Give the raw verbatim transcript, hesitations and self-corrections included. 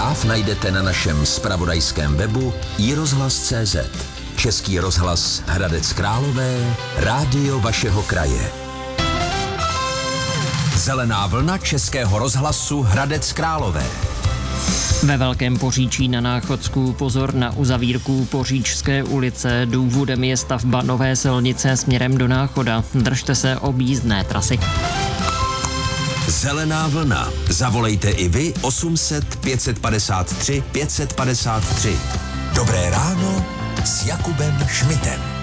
zpráv najdete na našem zpravodajském webu i rozhlas tečka cé zet. Český rozhlas Hradec Králové, rádio vašeho kraje. Zelená vlna Českého rozhlasu Hradec Králové. Ve Velkém Poříčí na Náchodsku pozor na uzavírku Poříčské ulice. Důvodem je stavba nové silnice směrem do Náchoda. Držte se objízdné trasy. Zelená vlna. Zavolejte i vy osm set pět padesát tři pět padesát tři. Dobré ráno s Jakubem Šmitem.